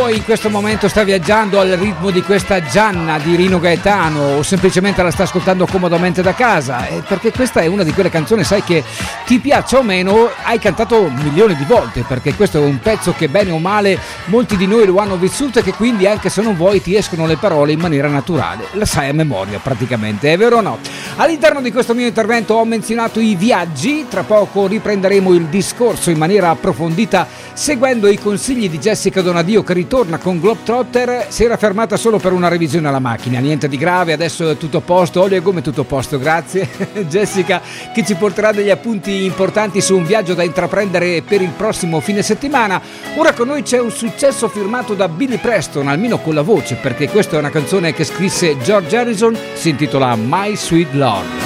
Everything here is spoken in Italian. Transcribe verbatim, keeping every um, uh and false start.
in questo momento sta viaggiando al ritmo di questa Gianna di Rino Gaetano o semplicemente la sta ascoltando comodamente da casa, eh, perché questa è una di quelle canzoni, sai, che ti piaccia o meno hai cantato milioni di volte, perché questo è un pezzo che bene o male molti di noi lo hanno vissuto e che quindi anche se non vuoi ti escono le parole in maniera naturale, la sai a memoria praticamente, è vero o no? All'interno di questo mio intervento ho menzionato i viaggi, tra poco riprenderemo il discorso in maniera approfondita seguendo i consigli di Jessica Donadio che ritorna con Globetrotter. Si era fermata solo per una revisione alla macchina, niente di grave, adesso è tutto a posto, olio e gomme tutto a posto, grazie. Jessica che ci porterà degli appunti importanti su un viaggio da intraprendere per il prossimo fine settimana. Ora con noi c'è un successo firmato da Billy Preston, almeno con la voce, perché questa è una canzone che scrisse George Harrison, si intitola My Sweet Lord.